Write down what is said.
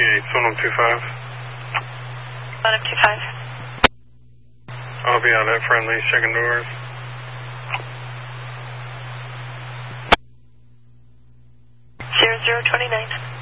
1025. 1025. I'll be out at friendly, checking doors. 0029.